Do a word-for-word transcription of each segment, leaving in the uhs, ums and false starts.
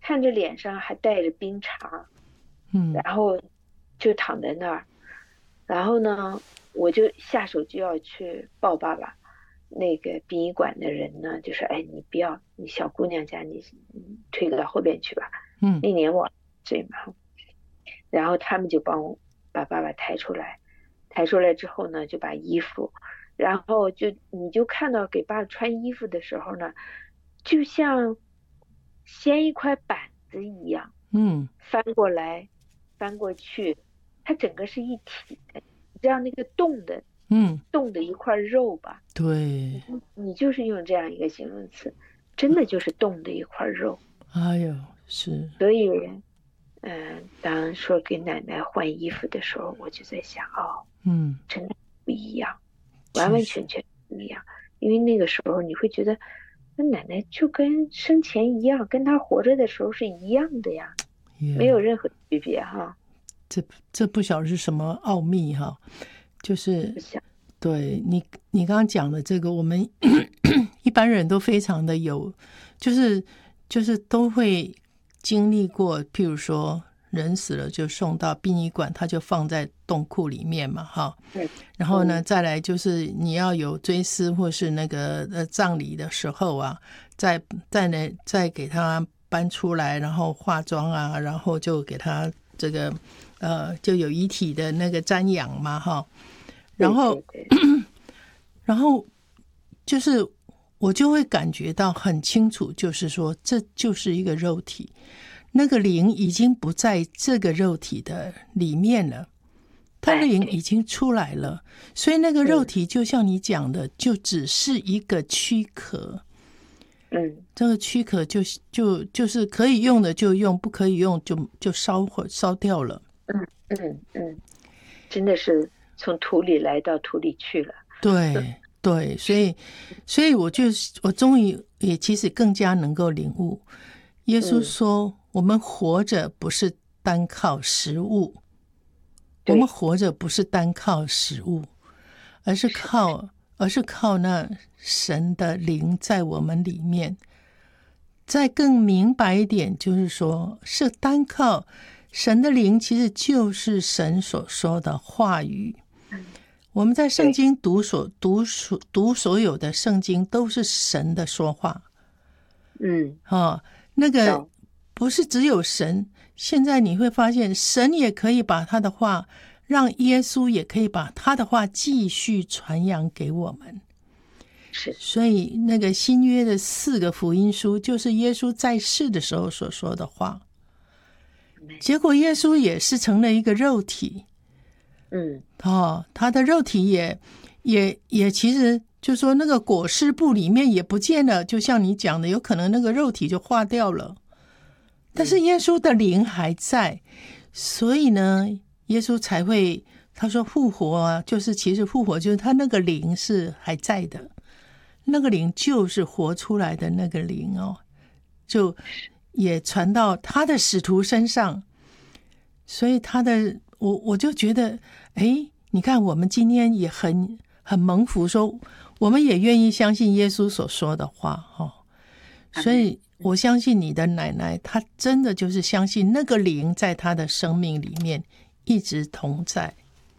看着脸上还带着冰碴， 嗯然后就躺在那儿。然后呢，我就下手就要去抱爸爸。那个殡仪馆的人呢，就说：“哎，你不要，你小姑娘家你你退到后边去吧。” 嗯那年我岁嘛，然后他们就帮我把爸爸抬出来。抬出来之后呢，就把衣服，然后就你就看到给爸穿衣服的时候呢，就像掀一块板子一样， 嗯翻过来，翻过去，它整个是一体的。你知道那个冻的嗯， 冻的一块肉吧？ 对， 你你就是用这样一个形容词，真的就是冻的一块肉。 哎呦，是， 所以，嗯，当说给奶奶换衣服的时候，我就在想，哦， 嗯， 真的不一样，完其实， 完全全不一样。因为那个时候你会觉得，那奶奶就跟生前一样，跟她活着的时候是一样的呀，没有也任何区别哈。 这这不晓得是什么奥秘哈，就是不想， 对你你刚刚讲的这个，我们一般人都非常的有，就是就是都会经历过，譬如说人死了就送到殡仪馆，他就放在冻库里面嘛，哈。 嗯然后呢， 嗯， 再来就是你要有追思或是那个呃葬礼的时候啊，再再呢再给他搬出来，然后化妆啊，然后就给他这个呃就有遗体的那个瞻仰嘛，哈。然对后对对， 然后就是我就会感觉到很清楚，就是说这就是一个肉体，那个灵已经不在这个肉体的里面了，它的哎， 灵对， 已经出来了，所以那个肉嗯体就像你讲的，就只是一个躯壳。 嗯这个躯壳就就就是可以用的就用，不可以用就就烧或烧掉了。 嗯嗯嗯，真的是从土里来到土里去了。 对对，所是， 以所以我就我终于也其实更加能够领悟，耶稣嗯， 说，我们活着不是单靠食物，我们对， 活着不是单靠食物，而是是的， 靠而是靠那神的灵在我们里面。再更明白一点，就是说，是单靠神的灵，其实就是神所说的话语。 嗯， 我们在圣对， 经读所读所读所有的圣经，都是神的说话嗯， 哦。那个到， 不是只有神，现在你会发现，神也可以把他的话，让耶稣也可以把他的话继续传扬给我们。 是， 所以，那个新约的四个福音书，就是耶稣在世的时候所说的话。 没， 结果，耶稣也是成了一个肉体嗯哦，他的肉体也也也，其实就说那个裹尸布里面也不见了，就像你讲的，有可能那个肉体就化掉了，但是嗯， 耶稣的灵还在，所以呢，耶稣才会他说复活啊，就是其实复活就是他那个灵是还在的。那个灵就是活出来的那个灵哦，就也传到他的使徒身上，所以他的我我就觉得，哎，你看我们今天也很很蒙福，说我们也愿意相信耶稣所说的话哦， 阿门， 所以我相信你的奶奶，她真的就是相信那个灵在她的生命里面一直同在。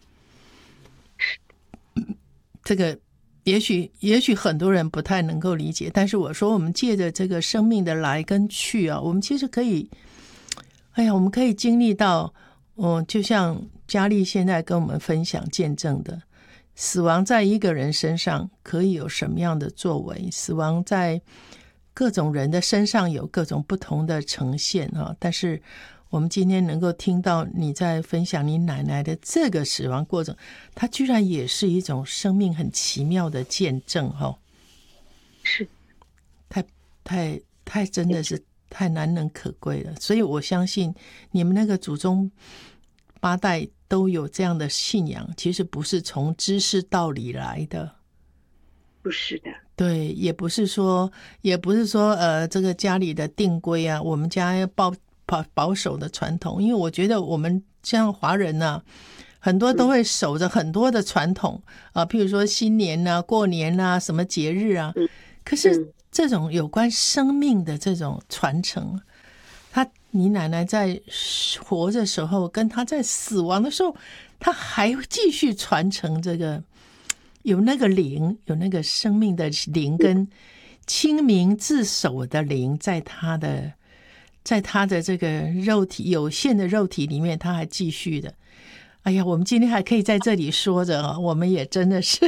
这个也许也许很多人不太能够理解，但是我说我们借着这个生命的来跟去啊，我们其实可以，哎呀，我们可以经历到，哦，就像佳丽现在跟我们分享见证的，死亡在一个人身上可以有什么样的作为，死亡在各种人的身上有各种不同的呈现啊，但是我们今天能够听到你在分享你奶奶的这个死亡过程，它居然也是一种生命很奇妙的见证哦， 是， 太太太真的是太难能可贵了。所以我相信你们那个祖宗八代都有这样的信仰，其实不是从知识道理来的。 不是的？ 对，也不是说，也不是说，呃，这个家里的定规啊，我们家要保保保守的传统，因为我觉得我们像华人呢、啊，很多都会守着很多的传统啊、呃，譬如说新年啊、过年啊、什么节日啊， 嗯可是嗯这种有关生命的这种传承， 他你奶奶在活着时候，跟他在死亡的时候，他还继续传承这个，有那个灵，有那个生命的灵跟清明自守的灵，在他的在他的这个肉体有限的肉体里面，他还继续的。哎呀，我们今天还可以在这里说着哦，我们也真的是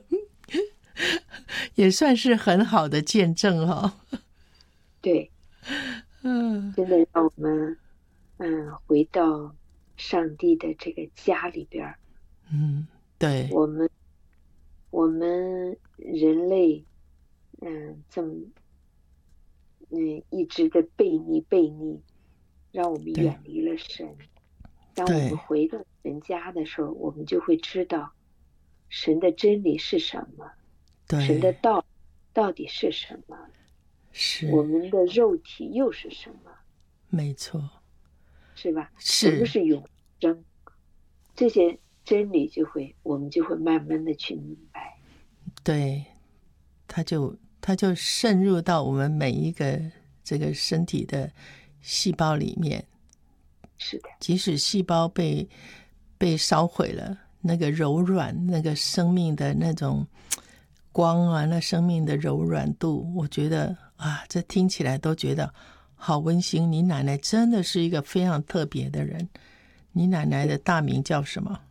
也算是很好的见证哦。 对，嗯，真的让我们嗯回到上帝的这个家里边。 嗯，对， 我们我们人类嗯这么嗯一直的悖逆悖逆，让我们远离了神。当我们回到神家的时候，我们就会知道神的真理是什么，神的道到底是什么， 是我们的肉体又是什么？ 没错， 是吧？ 是什么是永生？这些真理就会，我们就会慢慢的去明白。 对，它就它就渗入到我们每一个这个身体的细胞里面。 是的， 即使细胞被被烧毁了，那个柔软，那个生命的那种光啊，那生命的柔软度，我觉得啊，这听起来都觉得好温馨。你奶奶真的是一个非常特别的人。你奶奶的大名叫什么？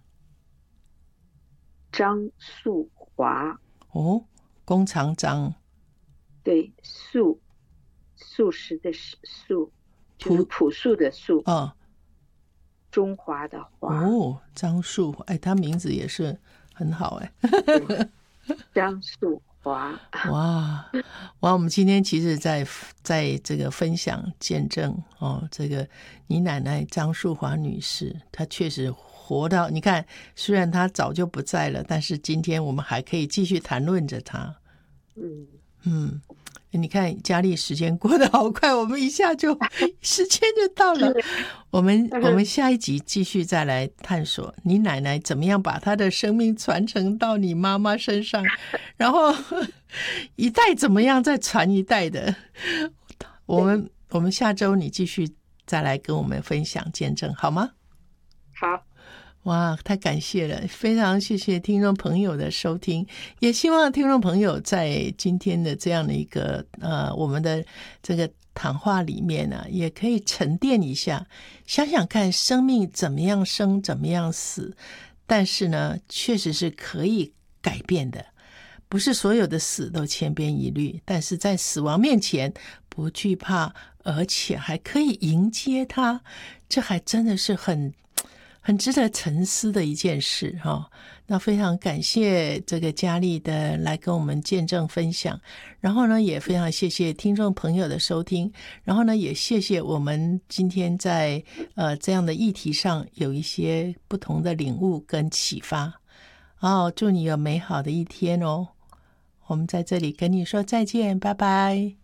张素华。 哦，弓长张。 对，素素食的素，就是朴素的素。 哦， 中华的华。 哦，张素，哎，他名字也是很好哎。 张素华。 哇哇！我们今天其实在在这个分享见证哦，这个你奶奶张素华女士，她确实活到，你看，虽然她早就不在了，但是今天我们还可以继续谈论着她。 嗯嗯，你看佳丽，时间过得好快，我们一下就时间就到了。我们我们下一集继续再来探索你奶奶怎么样把她的生命传承到你妈妈身上，然后一代怎么样再传一代的。我们我们下周你继续再来跟我们分享见证好吗？ 好。 哇，太感谢了，非常谢谢听众朋友的收听，也希望听众朋友在今天的这样的一个呃我们的这个谈话里面呢、啊，也可以沉淀一下，想想看生命怎么样生，怎么样死，但是呢，确实是可以改变的，不是所有的死都千篇一律，但是在死亡面前不惧怕，而且还可以迎接它，这还真的是很很值得沉思的一件事哈、哦。那非常感谢这个佳丽的来跟我们见证分享，然后呢也非常谢谢听众朋友的收听，然后呢也谢谢我们今天在呃这样的议题上有一些不同的领悟跟启发。哦，祝你有美好的一天哦。我们在这里跟你说再见，拜拜。